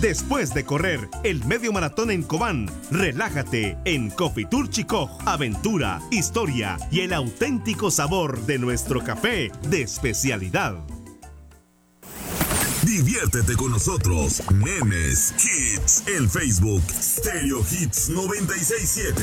Después de correr el medio maratón en Cobán, relájate en Cofitur Chicó. Aventura, historia y el auténtico sabor de nuestro café de especialidad. Diviértete con nosotros, memes, hits, en Facebook, Stereo Hits 967.